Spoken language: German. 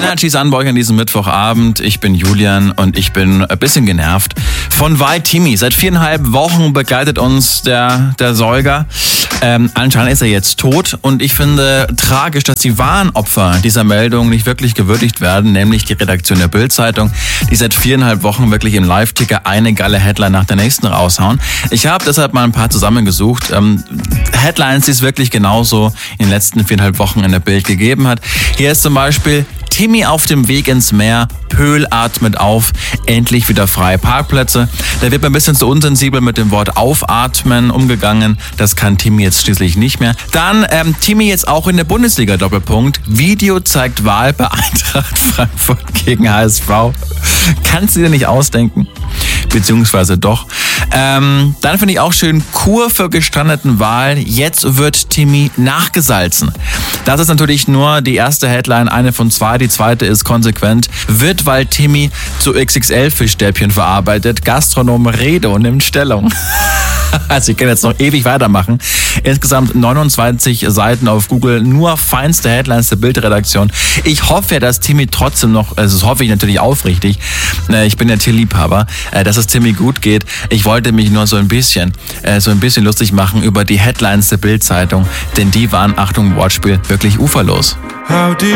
Energies an bei euch an diesem Mittwochabend. Ich bin Julian und ich bin ein bisschen genervt von Wal Timmy. Seit 4,5 Wochen begleitet uns der Säuger. Anscheinend ist er jetzt tot und ich finde tragisch, dass die wahren Opfer dieser Meldung nicht wirklich gewürdigt werden, nämlich die Redaktion der Bild-Zeitung, die seit 4,5 Wochen wirklich im Live-Ticker eine geile Headline nach der nächsten raushauen. Ich habe deshalb mal ein paar zusammengesucht. Headlines, die es wirklich genauso in den letzten 4,5 Wochen in der Bild gegeben hat. Hier ist zum Beispiel: Timmy auf dem Weg ins Meer, Pöhl atmet auf, endlich wieder freie Parkplätze. Da wird man ein bisschen zu unsensibel mit dem Wort aufatmen umgegangen. Das kann Timmy jetzt schließlich nicht mehr. Dann Timmy jetzt auch in der Bundesliga, Doppelpunkt. Video zeigt Wal bei Eintracht Frankfurt gegen HSV. Kannst du dir nicht ausdenken? Beziehungsweise doch. Dann finde ich auch schön, Kur für gestrandeten Wal. Jetzt wird Timmy nachgesalzen. Das ist natürlich nur die erste Headline, eine von zwei. Die zweite ist konsequent. Wird Wal Timmy zu XXL-Fischstäbchen verarbeitet? Gastronom Redo nimmt Stellung. Also ich kann jetzt noch ewig weitermachen. Insgesamt 29 Seiten auf Google, nur feinste Headlines der Bildredaktion. Ich hoffe ja, dass Timmy trotzdem noch, also das hoffe ich natürlich aufrichtig, ich bin ja Tierliebhaber, dass es Timmy gut geht. Ich wollte mich nur so ein bisschen lustig machen über die Headlines der Bild-Zeitung, denn die waren, Achtung Wortspiel, wirklich uferlos.